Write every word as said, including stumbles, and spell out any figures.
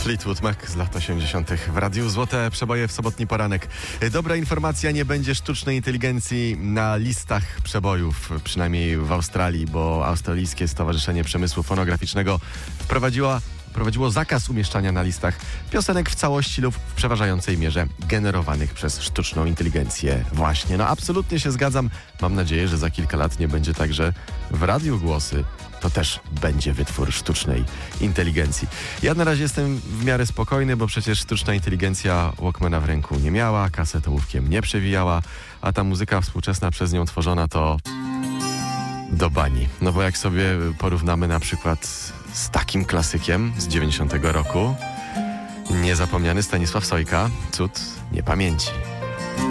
Fleetwood Mac z lat osiemdziesiątych w Radiu Złote Przeboje w sobotni poranek. Dobra informacja, nie będzie sztucznej inteligencji na listach przebojów, przynajmniej w Australii, bo Australijskie Stowarzyszenie Przemysłu Fonograficznego wprowadziło, wprowadziło zakaz umieszczania na listach piosenek w całości lub w przeważającej mierze generowanych przez sztuczną inteligencję. Właśnie, no absolutnie się zgadzam. Mam nadzieję, że za kilka lat nie będzie tak, że w radiu głosy to też będzie wytwór sztucznej inteligencji. Ja na razie jestem w miarę spokojny, bo przecież sztuczna inteligencja Walkmana w ręku nie miała, kasetołówkiem nie przewijała, a ta muzyka współczesna przez nią tworzona to do bani. No bo jak sobie porównamy na przykład z takim klasykiem z dziewięćdziesiątego roku, niezapomniany Stanisław Sojka, Cud niepamięci.